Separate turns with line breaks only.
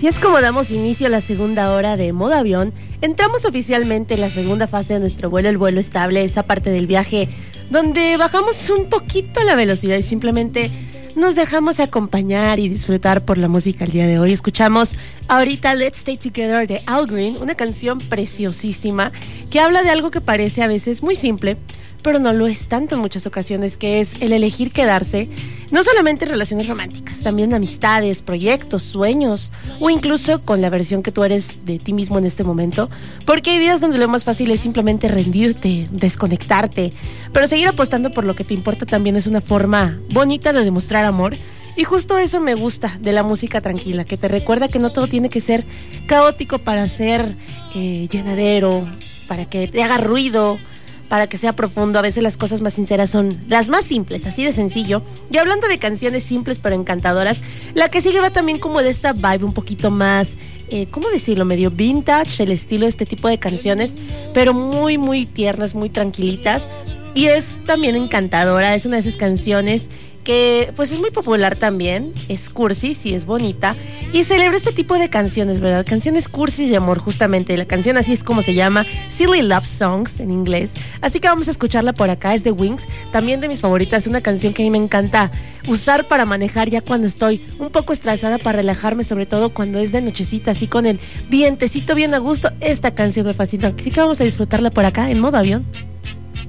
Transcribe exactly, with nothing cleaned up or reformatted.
Así es como damos inicio a la segunda hora de Modo Avión. Entramos oficialmente en la segunda fase de nuestro vuelo, el vuelo estable, esa parte del viaje donde bajamos un poquito la velocidad y simplemente nos dejamos acompañar y disfrutar por la música el día de hoy. Escuchamos ahorita Let's Stay Together de Al Green, una canción preciosísima que habla de algo que parece a veces muy simple, pero no lo es tanto en muchas ocasiones, que es el elegir quedarse, no solamente en relaciones románticas, también amistades, proyectos, sueños, o incluso con la versión que tú eres de ti mismo en este momento, porque hay días donde lo más fácil es simplemente rendirte, desconectarte, pero seguir apostando por lo que te importa también es una forma bonita de demostrar amor. Y justo eso me gusta de la música tranquila, que te recuerda que no todo tiene que ser caótico para ser eh, llenadero, para que te haga ruido, para que sea profundo. A veces las cosas más sinceras son las más simples, así de sencillo. Y hablando de canciones simples pero encantadoras, la que sigue va también como de esta vibe un poquito más, eh, ¿cómo decirlo? Medio vintage, el estilo de este tipo de canciones, pero muy, muy tiernas, muy tranquilitas. Y es también encantadora, es una de esas canciones que pues es muy popular también, es cursi, sí es bonita, y celebra este tipo de canciones, ¿verdad? Canciones cursis de amor, justamente, la canción así es como se llama, Silly Love Songs en inglés, así que vamos a escucharla por acá, es de Wings, también de mis favoritas, una canción que a mí me encanta usar para manejar ya cuando estoy un poco estresada, para relajarme, sobre todo cuando es de nochecita, así con el vientecito bien a gusto. Esta canción me fascina, así que vamos a disfrutarla por acá en Modo Avión.